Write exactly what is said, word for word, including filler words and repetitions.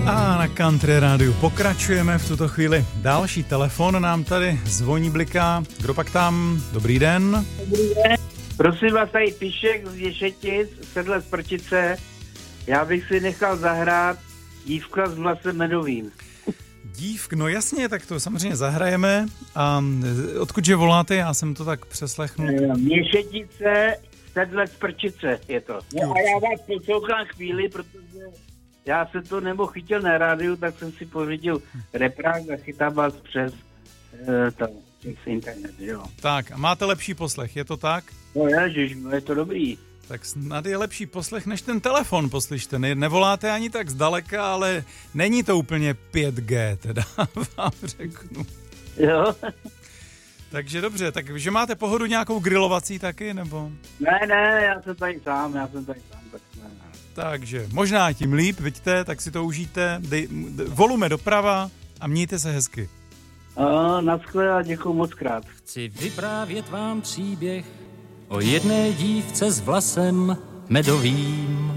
A na Country Rádiu pokračujeme v tuto chvíli. Další telefon nám tady zvoní, bliká. Kdo pak tam? Dobrý den. Dobrý den. Prosím vás, tady Pišek z Věšetic, sedle z Prčice. Já bych si nechal zahrát Dívka s vlasem medovým. Dívk, no jasně, tak to samozřejmě zahrajeme. A odkud že voláte? Já jsem to tak přeslechnul. Věšetice, sedle z Prčice je to. No a já vás poslouchám chvíli, protože já jsem to nemohl chytil na rádiu, tak jsem si pořídil reprák a chytám vás přes e, to, přes internet, jo. Tak, a máte lepší poslech, je to tak? No ježiš, no je to dobrý. Tak snad je lepší poslech než ten telefon, poslyšte. Ne, nevoláte ani tak zdaleka, ale není to úplně pět gé, teda vám řeknu. Jo. Takže dobře, takže máte pohodu nějakou grilovací taky, nebo? Ne, ne, já jsem tady sám, já jsem tady sám, tak ne. Takže možná tím líp, vidíte, tak si to užijte, dej, volume doprava a mějte se hezky. A, naschle a děkuju moc krát. Chci vyprávět vám příběh o jedné dívce s vlasem medovým.